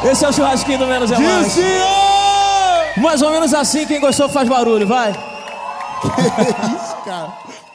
Esse é o churrasquinho do Menos é Mais. Descia! Mais ou menos assim, quem gostou faz barulho, vai. Que isso, cara?